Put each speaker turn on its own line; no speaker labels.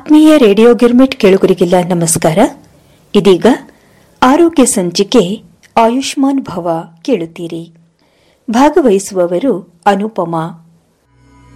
ಆತ್ಮೀಯ ರೇಡಿಯೋ ಗಿರ್ಮಿಟ್ ಕೇಳುಗರಿಗೆಲ್ಲ ನಮಸ್ಕಾರ. ಇದೀಗ ಆರೋಗ್ಯ ಸಂಚಿಕೆ ಆಯುಷ್ಮಾನ್ ಭವ ಕೇಳುತ್ತೀರಿ. ಭಾಗವಹಿಸುವವರು ಅನುಪಮಾ.